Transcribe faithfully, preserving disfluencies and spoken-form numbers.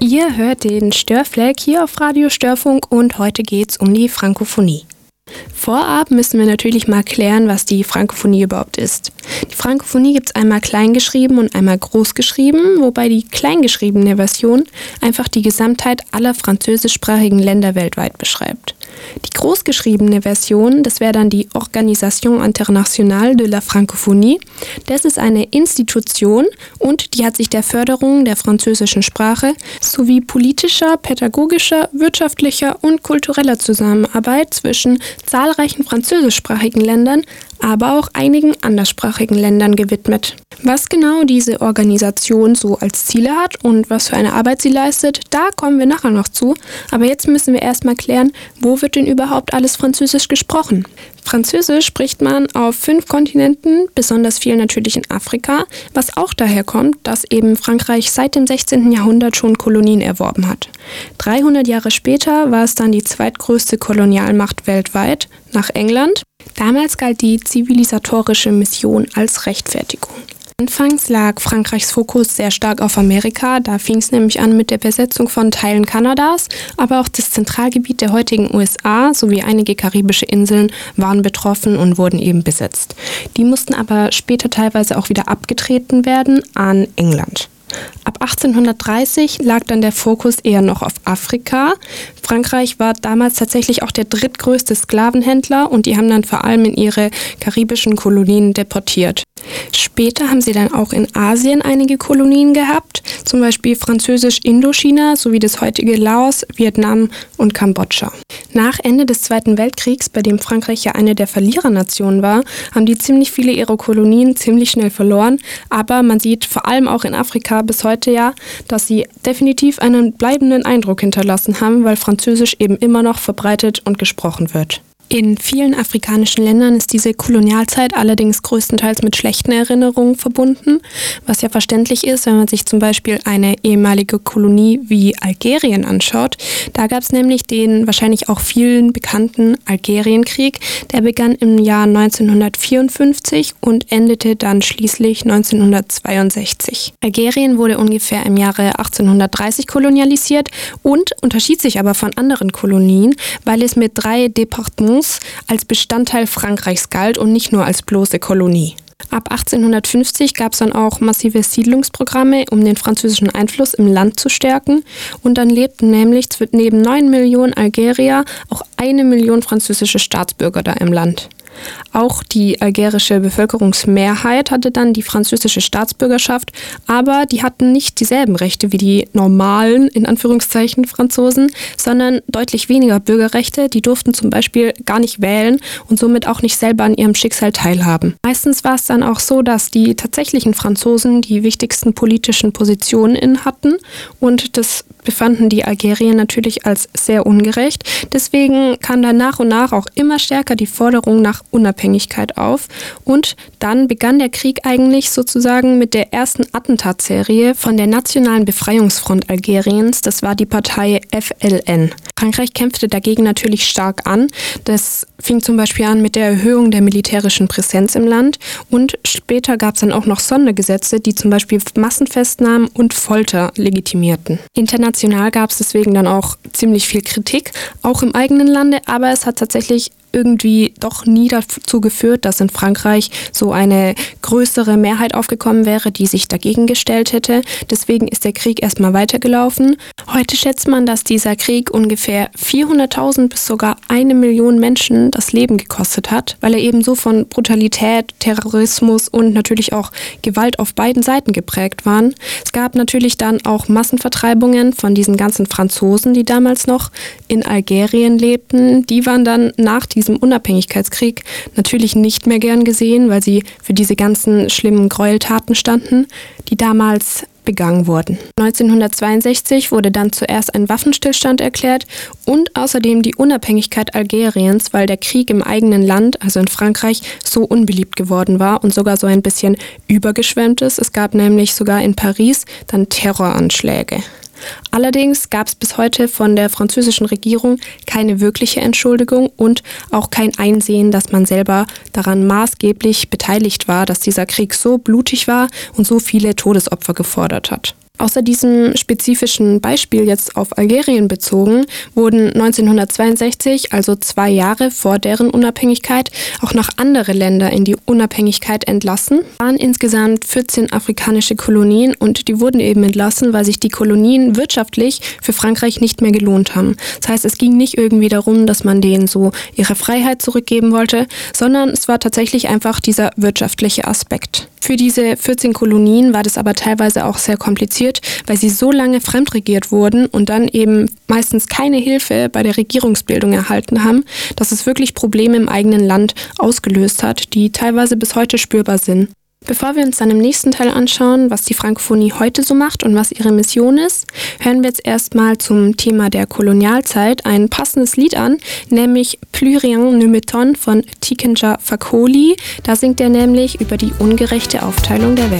Ihr hört den Störfleck hier auf Radio Störfunk und heute geht's um die Frankophonie. Vorab müssen wir natürlich mal klären, was die Frankophonie überhaupt ist. Die Frankophonie gibt es einmal kleingeschrieben und einmal großgeschrieben, wobei die kleingeschriebene Version einfach die Gesamtheit aller französischsprachigen Länder weltweit beschreibt. Die großgeschriebene Version, das wäre dann die Organisation Internationale de la Francophonie. Das ist eine Institution und die hat sich der Förderung der französischen Sprache sowie politischer, pädagogischer, wirtschaftlicher und kultureller Zusammenarbeit zwischen zahlreichen französischsprachigen Ländern, aber auch einigen anderssprachigen Ländern gewidmet. Was genau diese Organisation so als Ziele hat und was für eine Arbeit sie leistet, da kommen wir nachher noch zu. Aber jetzt müssen wir erstmal klären, wo wird denn überhaupt alles Französisch gesprochen? Französisch spricht man auf fünf Kontinenten, besonders viel natürlich in Afrika, was auch daher kommt, dass eben Frankreich seit dem sechzehnten Jahrhundert schon Kolonien erworben hat. dreihundert Jahre später war es dann die zweitgrößte Kolonialmacht weltweit, nach England. Damals galt die zivilisatorische Mission als Rechtfertigung. Anfangs lag Frankreichs Fokus sehr stark auf Amerika, da fing es nämlich an mit der Besetzung von Teilen Kanadas, aber auch das Zentralgebiet der heutigen U S A sowie einige karibische Inseln waren betroffen und wurden eben besetzt. Die mussten aber später teilweise auch wieder abgetreten werden an England. Ab achtzehnhundertdreißig lag dann der Fokus eher noch auf Afrika. Frankreich war damals tatsächlich auch der drittgrößte Sklavenhändler und die haben dann vor allem in ihre karibischen Kolonien deportiert. Später haben sie dann auch in Asien einige Kolonien gehabt, zum Beispiel Französisch-Indochina sowie das heutige Laos, Vietnam und Kambodscha. Nach Ende des Zweiten Weltkriegs, bei dem Frankreich ja eine der Verlierernationen war, haben die ziemlich viele ihrer Kolonien ziemlich schnell verloren, aber man sieht vor allem auch in Afrika bis heute ja, dass sie definitiv einen bleibenden Eindruck hinterlassen haben, weil Französisch eben immer noch verbreitet und gesprochen wird. In vielen afrikanischen Ländern ist diese Kolonialzeit allerdings größtenteils mit schlechten Erinnerungen verbunden, was ja verständlich ist, wenn man sich zum Beispiel eine ehemalige Kolonie wie Algerien anschaut. Da gab es nämlich den wahrscheinlich auch vielen bekannten Algerienkrieg. Der begann im Jahr neunzehnhundertvierundfünfzig und endete dann schließlich neunzehnhundertzweiundsechzig. Algerien wurde ungefähr im Jahre achtzehnhundertdreißig kolonialisiert und unterschied sich aber von anderen Kolonien, weil es mit drei Departements als Bestandteil Frankreichs galt und nicht nur als bloße Kolonie. Ab achtzehnhundertfünfzig gab es dann auch massive Siedlungsprogramme, um den französischen Einfluss im Land zu stärken. Und dann lebten nämlich neben neun Millionen Algerier auch eine Million französische Staatsbürger da im Land. Auch die algerische Bevölkerungsmehrheit hatte dann die französische Staatsbürgerschaft, aber die hatten nicht dieselben Rechte wie die normalen, in Anführungszeichen, Franzosen, sondern deutlich weniger Bürgerrechte. Die durften zum Beispiel gar nicht wählen und somit auch nicht selber an ihrem Schicksal teilhaben. Meistens war es dann auch so, dass die tatsächlichen Franzosen die wichtigsten politischen Positionen inne hatten und das befanden die Algerier natürlich als sehr ungerecht. Deswegen kam dann nach und nach auch immer stärker die Forderung nach Unabhängigkeit auf und dann begann der Krieg eigentlich sozusagen mit der ersten Attentatsserie von der Nationalen Befreiungsfront Algeriens. Das war die Partei F L N. Frankreich kämpfte dagegen natürlich stark an. Das fing zum Beispiel an mit der Erhöhung der militärischen Präsenz im Land und später gab es dann auch noch Sondergesetze, die zum Beispiel Massenfestnahmen und Folter legitimierten. International gab es deswegen dann auch ziemlich viel Kritik, auch im eigenen Lande, aber es hat tatsächlich irgendwie doch nie dazu geführt, dass in Frankreich so eine größere Mehrheit aufgekommen wäre, die sich dagegen gestellt hätte. Deswegen ist der Krieg erstmal weitergelaufen. Heute schätzt man, dass dieser Krieg ungefähr vierhunderttausend bis sogar eine Million Menschen das Leben gekostet hat, weil er eben so von Brutalität, Terrorismus und natürlich auch Gewalt auf beiden Seiten geprägt waren. Es gab natürlich dann auch Massenvertreibungen von diesen ganzen Franzosen, die damals noch in Algerien lebten. Die waren dann nach diesem Unabhängigkeitskrieg natürlich nicht mehr gern gesehen, weil sie für diese ganzen schlimmen Gräueltaten standen, die damals begangen wurden. neunzehnhundertzweiundsechzig wurde dann zuerst ein Waffenstillstand erklärt und außerdem die Unabhängigkeit Algeriens, weil der Krieg im eigenen Land, also in Frankreich, so unbeliebt geworden war und sogar so ein bisschen übergeschwemmt ist. Es gab nämlich sogar in Paris dann Terroranschläge. Allerdings gab es bis heute von der französischen Regierung keine wirkliche Entschuldigung und auch kein Einsehen, dass man selber daran maßgeblich beteiligt war, dass dieser Krieg so blutig war und so viele Todesopfer gefordert hat. Außer diesem spezifischen Beispiel jetzt auf Algerien bezogen, wurden neunzehnhundertzweiundsechzig, also zwei Jahre vor deren Unabhängigkeit, auch noch andere Länder in die Unabhängigkeit entlassen. Es waren insgesamt vierzehn afrikanische Kolonien und die wurden eben entlassen, weil sich die Kolonien wirtschaftlich für Frankreich nicht mehr gelohnt haben. Das heißt, es ging nicht irgendwie darum, dass man denen so ihre Freiheit zurückgeben wollte, sondern es war tatsächlich einfach dieser wirtschaftliche Aspekt. Für diese vierzehn Kolonien war das aber teilweise auch sehr kompliziert, weil sie so lange fremdregiert wurden und dann eben meistens keine Hilfe bei der Regierungsbildung erhalten haben, dass es wirklich Probleme im eigenen Land ausgelöst hat, die teilweise bis heute spürbar sind. Bevor wir uns dann im nächsten Teil anschauen, was die Frankophonie heute so macht und was ihre Mission ist, hören wir jetzt erstmal zum Thema der Kolonialzeit ein passendes Lied an, nämlich Plus rien ne m'étonne von Tikenja Fakoly. Da singt er nämlich über die ungerechte Aufteilung der Welt.